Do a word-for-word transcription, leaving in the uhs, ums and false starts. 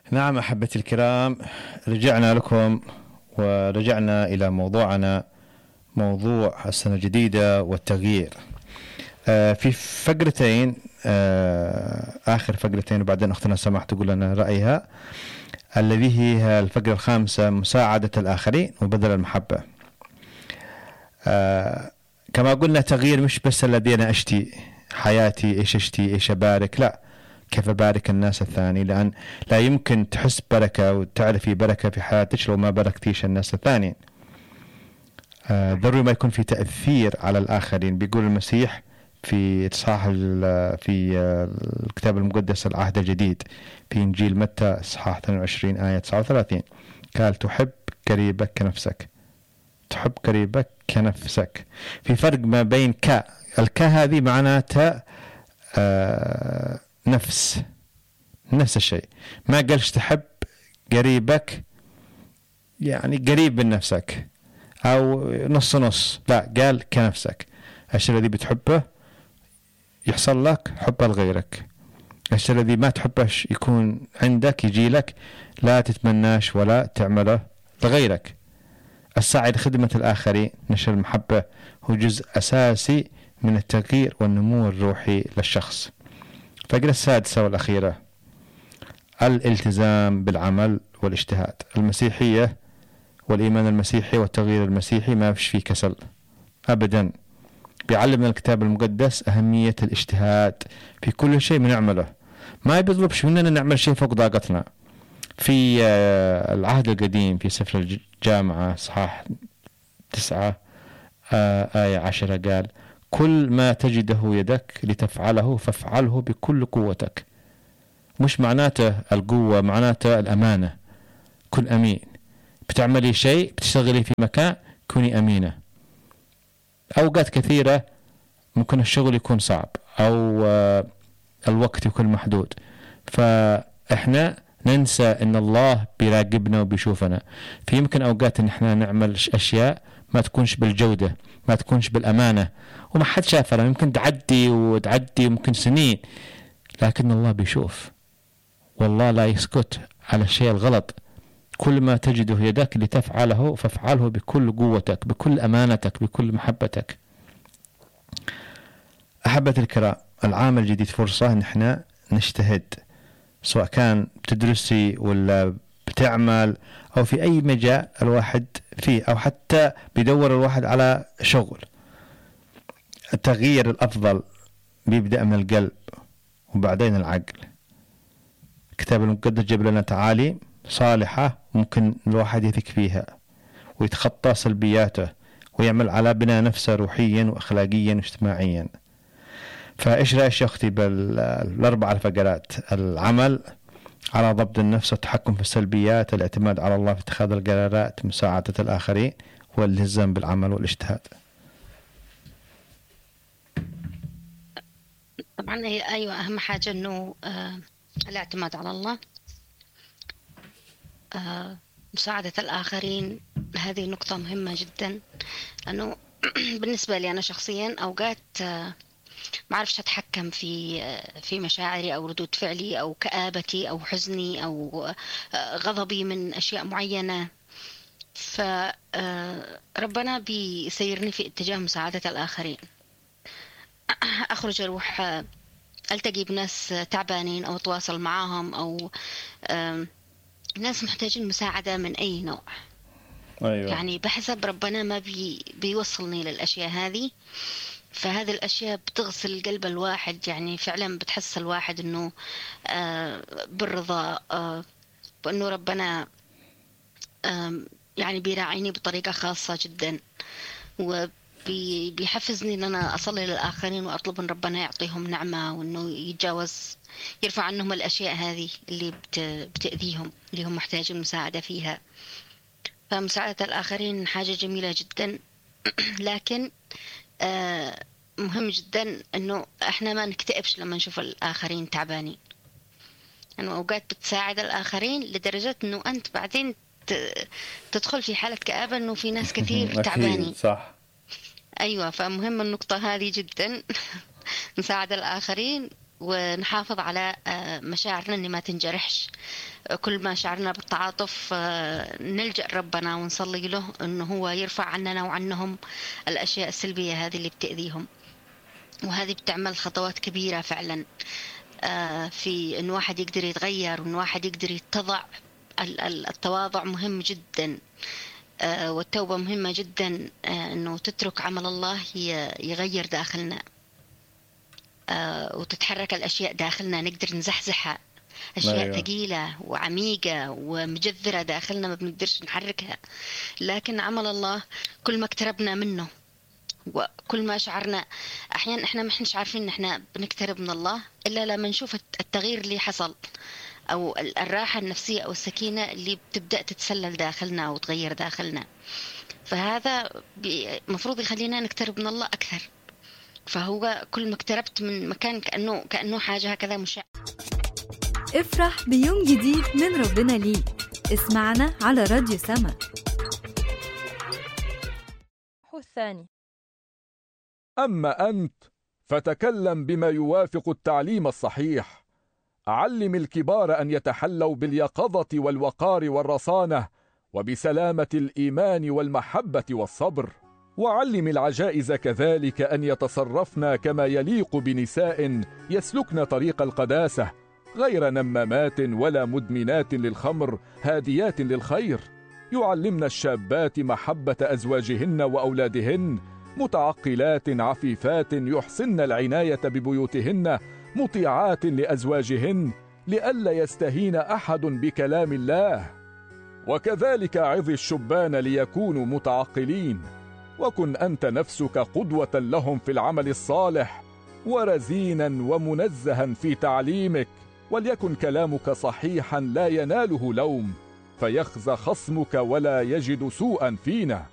نعم أحبتي الكرام، رجعنا لكم ورجعنا إلى موضوعنا، موضوع السنة الجديدة والتغيير. آه في فقرتين، آه آخر فقرتين، وبعدين أختنا سماح تقول لنا رأيها، الذي هي الفقرة الخامسة، مساعدة الآخرين وبذل المحبة. آه كما قلنا، تغيير مش بس الذي أنا أشتي حياتي إيش أشتي إيش أبارك، لا، كيف أبارك الناس الثاني، لأن لا يمكن تحس بركة وتعرفي بركة في حياتك لو ما باركتيش الناس الثانيين. آه ضروري ما يكون في تأثير على الآخرين. بيقول المسيح في إصحاح في الكتاب المقدس العهد الجديد في إنجيل متى إصحاح اثنين وعشرين آية تسعة وثلاثين، قال تحب قريبك كنفسك، تحب قريبك كنفسك. في فرق ما بين ك الك هذه معناتها آه نفس نفس الشيء، ما قالش تحب قريبك يعني قريب من نفسك أو نص نص، لا، قال كنفسك. الشيء الذي بتحبه يحصل لك حبه لغيرك، الشيء الذي ما تحبش يكون عندك يجي لك لا تتمناش ولا تعمله لغيرك. السعي لخدمة الآخرين، نشر المحبة، هو جزء أساسي من التغيير والنمو الروحي للشخص. الفقرة السادسة والأخيرة، الالتزام بالعمل والاجتهاد. المسيحية والإيمان المسيحي والتغيير المسيحي ما فيش فيه كسل أبدا. بيعلمنا الكتاب المقدس أهمية الاجتهاد في كل شيء بنعمله، ما بيطلبش مننا نعمل شيء فوق طاقتنا. في العهد القديم في سفر الجامعة صحاح تسعة آية عشرة قال كل ما تجده يدك لتفعله فافعله بكل قوتك. مش معناته القوة، معناته الأمانة. كن أمين، بتعملي شيء بتشتغلي في مكان كوني أمينة. أوقات كثيرة ممكن الشغل يكون صعب أو الوقت يكون محدود، فإحنا ننسى إن الله بيراقبنا وبيشوفنا. في يمكن أوقات إن إحنا نعمل أشياء ما تكونش بالجودة، ما تكونش بالأمانة، وما حد شافنا، يمكن تعدي وتعدي ممكن سنين، لكن الله بيشوف، والله لا يسكت على الشيء الغلط. كل ما تجده يدك لتفعله فافعله بكل قوتك، بكل أمانتك، بكل محبتك. أحبة الكرام، العام الجديد فرصة إن إحنا نجتهد، سواء كان بتدرسي ولا بتعمل أو في أي مجال الواحد فيه، أو حتى بيدور الواحد على شغل. التغيير الأفضل بيبدأ من القلب وبعدين العقل. الكتاب المقدس جاب لنا تعاليم صالحة ممكن الواحد يثق فيها ويتخطى سلبياته ويعمل على بناء نفسه روحيا وأخلاقيا واجتماعيا. فإيش رأيك يا أختي بالأربع الفقرات؟ العمل على ضبط النفس، التحكم في السلبيات، الاعتماد على الله في اتخاذ القرارات، مساعدة الآخرين، والالتزام بالعمل والاجتهاد. طبعا أيوة، أهم حاجة أنه آه الاعتماد على الله، آه مساعدة الآخرين. هذه نقطة مهمة جدا، لأنه بالنسبة لي أنا شخصيا أوقات آه ما أعرفش أتحكم في آه في مشاعري أو ردود فعلي أو كآبتي أو حزني أو آه غضبي من أشياء معينة، فربنا بيسيرني في اتجاه مساعدة الآخرين. أخرج أروح آه ألتقي بناس تعبانين أو أتواصل معاهم، أو آه ناس محتاجين مساعدة من أي نوع. أيوة. يعني بحسب ربنا ما بي بيوصلني للأشياء هذه، فهذه الأشياء بتغسل قلب الواحد، يعني فعلا بتحس الواحد أنه آه بالرضا، آه بأنه ربنا آه يعني بيراعيني بطريقة خاصة جدا، وبيحفزني أن أنا أصلي للآخرين وأطلب من ربنا يعطيهم نعمة، وأنه يتجاوز يرفع عنهم الأشياء هذه اللي بتأذيهم، اللي هم محتاجين مساعدة فيها. فمساعدة الآخرين حاجة جميلة جدا، لكن آه مهم جدا أنه إحنا ما نكتئبش لما نشوف الآخرين تعبانين. أنه أوقات بتساعد الآخرين لدرجة أنه أنت بعدين تدخل في حالة كآبة أنه في ناس كثير تعبانين. صح. أيوة، فمهم النقطة هذه جدا. نساعد الآخرين ونحافظ على مشاعرنا إن ما تنجرحش. كل ما شعرنا بالتعاطف نلجأ ربنا ونصلي له إنه هو يرفع عننا وعنهم الأشياء السلبية هذه اللي بتأذيهم. وهذه بتعمل خطوات كبيرة فعلا في إن واحد يقدر يتغير، وإن واحد يقدر يتضع. التواضع مهم جدا، والتوبة مهمة جدا، إنه تترك عمل الله يغير داخلنا، وتتحرك الأشياء داخلنا نقدر نزحزحها. أشياء أيوة. ثقيلة وعميقة ومجذرة داخلنا ما بنقدرش نحركها، لكن عمل الله كل ما اقتربنا منه وكل ما شعرنا. أحيانا إحنا ما إحناش عارفين إن إحنا بنقترب من الله إلا لما نشوف التغيير اللي حصل، أو الراحة النفسية أو السكينة اللي بتبدأ تتسلل داخلنا أو تغير داخلنا. فهذا مفروض يخلينا نقترب من الله أكثر. فهو كل ما اقتربت من مكان كأنه كأنه حاجة هكذا مشع. افرح بيوم جديد من ربنا ليك. اسمعنا على راديو سما. الثاني: أما أنت فتكلم بما يوافق التعليم الصحيح. علم الكبار أن يتحلوا باليقظة والوقار والرصانة وبسلامة الإيمان والمحبة والصبر، وعلم العجائز كذلك أن يتصرفن كما يليق بنساء يسلكن طريق القداسة، غير نمامات ولا مدمنات للخمر، هاديات للخير. يعلمن الشابات محبة أزواجهن وأولادهن، متعقلات عفيفات يحسن العناية ببيوتهن، مطيعات لأزواجهن، لئلا يستهين أحد بكلام الله. وكذلك عظ الشبان ليكونوا متعقلين، وكن أنت نفسك قدوة لهم في العمل الصالح، ورزينا ومنزها في تعليمك، وليكن كلامك صحيحا لا يناله لوم، فيخزى خصمك ولا يجد سوءا فينا.